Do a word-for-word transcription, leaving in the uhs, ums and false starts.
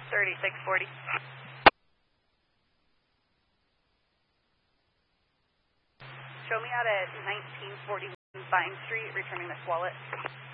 thirty-six forty. Show me out at nineteen forty-one Vine Street, returning this wallet.